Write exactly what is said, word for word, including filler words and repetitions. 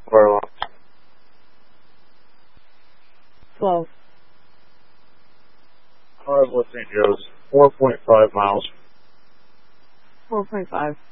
Carla. twelve. Harvard, Saint Joe's, four point five miles. four point five.